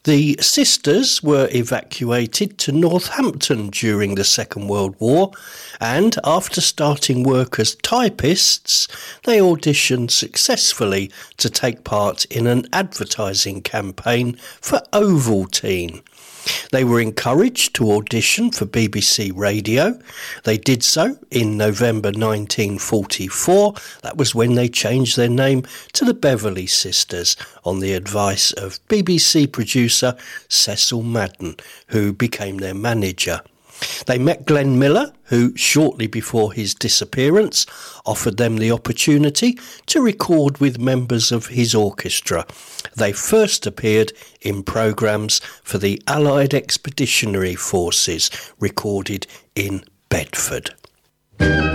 The sisters were evacuated to Northampton during the Second World War, and after starting work as typists, they auditioned successfully to take part in an advertising campaign for Ovaltine. They were encouraged to audition for BBC Radio. They did so in November 1944. That was when they changed their name to the Beverley Sisters on the advice of BBC producer Cecil Madden, who became their manager. They met Glenn Miller, who shortly before his disappearance offered them the opportunity to record with members of his orchestra. They first appeared in programmes for the Allied Expeditionary Forces, recorded in Bedford.